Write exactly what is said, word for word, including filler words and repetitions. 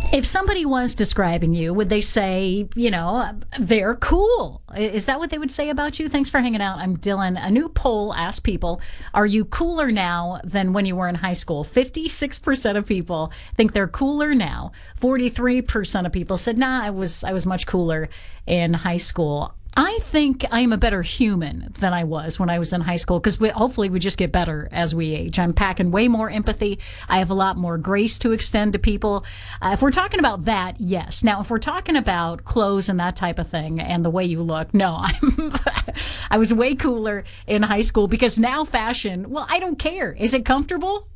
If somebody was describing you, would they say, you know, they're cool? Is that what they would say about you? Thanks for hanging out. I'm Dylan. A new poll asked people, are you cooler now than when you were in high school? fifty-six percent of people think they're cooler now. forty-three percent of people said, nah, I was, I was much cooler in high school. I think I am a better human than I was when I was in high school because we, hopefully we just get better as we age. I'm packing way more empathy. I have a lot more grace to extend to people. Uh, if we're talking about that, yes. Now, if we're talking about clothes and that type of thing and the way you look, no, I'm I was way cooler in high school because now fashion, well, I don't care. Is it comfortable?